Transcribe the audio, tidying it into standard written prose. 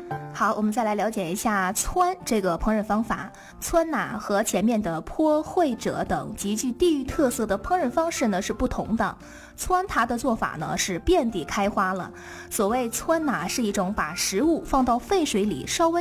好，我们再来了解一下汆这个烹饪方法。汆呐和前面的颇、会、者等极具地域特色的烹饪方式呢是不同的。汆它的做法呢是遍地开花了。所谓汆呐是一种把食物放到沸水里稍微